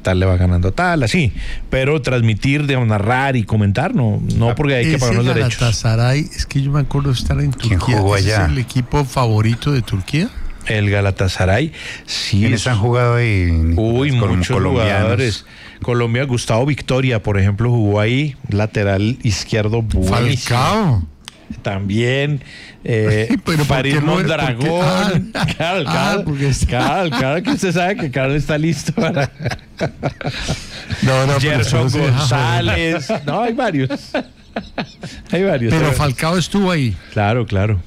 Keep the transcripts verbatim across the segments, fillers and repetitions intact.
tal le va ganando a tal, así. Pero transmitir, de narrar y comentar, no, no porque hay que pagar los derechos. Galatasaray, es que yo me acuerdo de estar en Turquía. ¿Quién jugó allá? ¿Es el equipo favorito de Turquía? El Galatasaray, sí. ¿Quiénes han jugado ahí? Uy, muchos jugadores. Colombia, Gustavo Victoria, por ejemplo, jugó ahí, lateral izquierdo buenísimo. Falcao. También eh, Farid Mondragón. Ah, Claro, ah, claro, porque está- claro, claro que usted sabe que Carlos está listo para No, no, pero Gerson no se deja González. No, hay varios. Hay varios. Pero Falcao estuvo ahí. Claro, claro.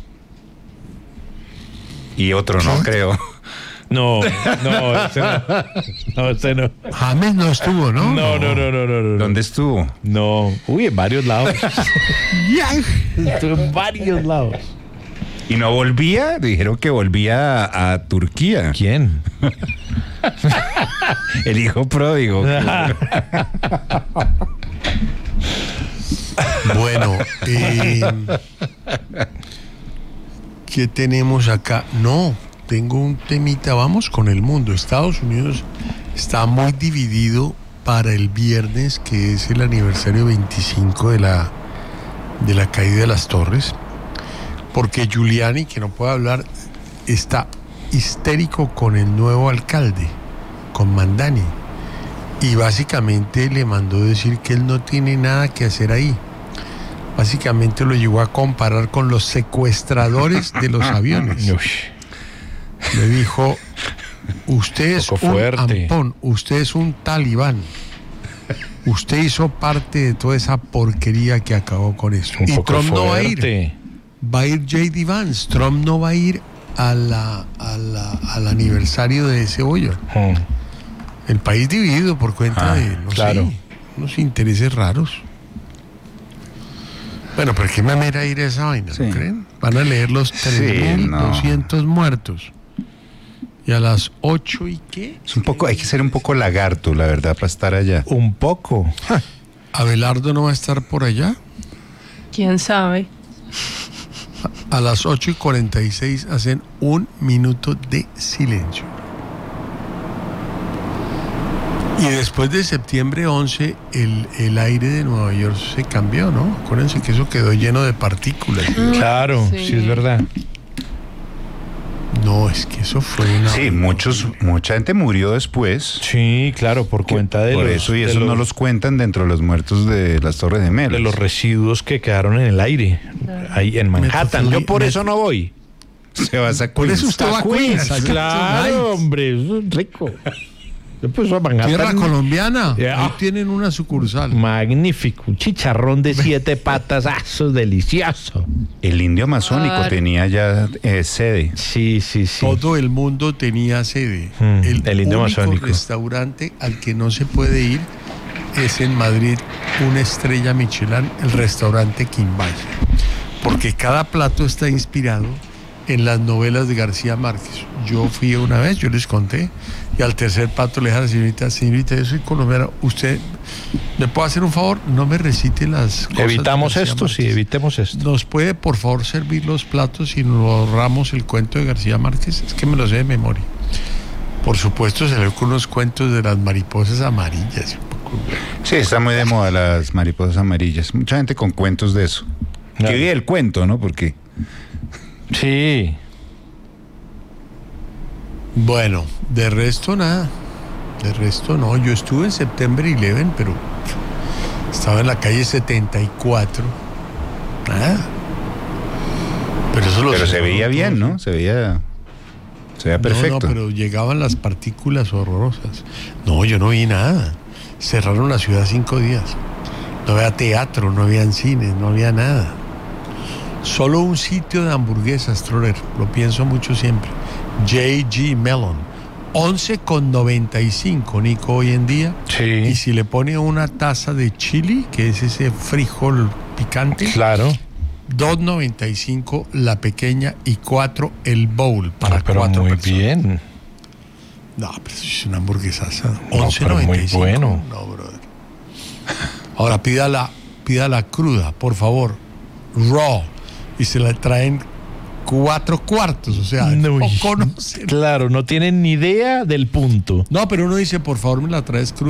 Y otro no, creo. No, no, ese no. No, ese no. James no estuvo, ¿no? No, no, no, no, no, no. ¿Dónde estuvo? No. Uy, en varios lados. Estuvo en varios lados. ¿Y no volvía? Dijeron que volvía a, a Turquía. ¿Quién? El hijo pródigo. Bueno, eh, ¿qué tenemos acá? No, tengo un temita, vamos con el mundo. Estados Unidos está muy dividido para el viernes, que es el aniversario veinticinco de la, de la caída de las torres, porque Giuliani, que no puede hablar, está histérico con el nuevo alcalde, con Mandani, y básicamente le mandó decir que él no tiene nada que hacer ahí. Básicamente lo llevó a comparar con los secuestradores de los aviones. Uy, Le dijo, usted es poco un fuerte. ampón, usted es un talibán. Usted hizo parte de toda esa porquería que acabó con esto. un Y poco Trump no va a ir. fuerte. Va a ir J D Vance. Trump no va a ir a la, a la- al aniversario de ese hoyo. Hmm. El país dividido por cuenta Ah, de, no claro. sé, unos intereses raros. Bueno, pero qué manera ir a esa vaina, Sí. ¿no creen? Van a leer los Sí, tres mil no. doscientos muertos. Y a las ocho y qué? Es un poco, hay que ser un poco lagarto, la verdad, para estar allá. Un poco. ¿Abelardo no va a estar por allá? ¿Quién sabe? A las ocho y cuarenta y seis hacen un minuto de silencio. Y después de septiembre once, el, el aire de Nueva York se cambió, ¿no? Acuérdense que eso quedó lleno de partículas. Claro, sí. Sí. es verdad. No, es que eso fue una... Sí, muchos, mucha gente murió después. Sí, claro, por cuenta de Por los, eso, y de eso no los- los cuentan dentro de los muertos de las Torres Gemelas. de los residuos que quedaron en el aire, ahí en Manhattan. Metro- Yo por eso no voy. Se va a Por eso usted va a Queens. allá. Claro, hombre, eso es rico. Yo pues a Manhattan. Tierra colombiana. Ya. Ahí tienen una sucursal. Magnífico, un chicharrón de siete patas, ah, eso es delicioso. El indio amazónico Claro. tenía ya eh, sede. Sí, sí, sí. Todo el mundo tenía sede. Mm, el el indio único amazónico. restaurante al que no se puede ir es en Madrid, una estrella Michelin, el restaurante Quimbaya. Porque cada plato está inspirado en las novelas de García Márquez. Yo fui una vez, yo les conté, y al tercer plato le dije a la señorita, señorita, yo soy colombiana, ¿usted me puede hacer un favor? No me recite las cosas de Evitamos García esto, sí, Márquez. evitemos esto. ¿Nos puede, por favor, servir los platos y nos ahorramos el cuento de García Márquez? Es que me lo sé de memoria. Por supuesto, se le con unos cuentos de las mariposas amarillas. Sí, está muy de moda las mariposas amarillas. Mucha gente con cuentos de eso. Claro. Que vive el cuento, ¿no? Porque Sí. Bueno, de resto nada. De resto no. Yo estuve en September once, pero estaba en la calle setenta y cuatro. Nada. Pero eso lo pero se cerraron veía bien, todos. ¿no? Se veía, se veía perfecto. No, no, pero llegaban las partículas horrorosas. No, yo no vi nada. Cerraron la ciudad cinco días. No había teatro, no había cines, no había nada. Solo un sitio de hamburguesas, Troller. Lo pienso mucho siempre. J G Melon. once con noventa y cinco, Nico, hoy en día. Y Sí. si le pone una taza de chili, que es ese frijol picante, Claro. dos noventa y cinco la pequeña y cuatro el bowl para Ah, pero cuatro muy personas. bien. No, pero eso es una hamburguesaza. No, once pero muy noventa y cinco. bueno. No, brother. Ahora pídala, pídala cruda, por favor. Raw. Y se la traen cuatro cuartos. O sea, no Uy, conocen. Claro, no tienen ni idea del punto. No, pero uno dice, por favor, me la traes cruda.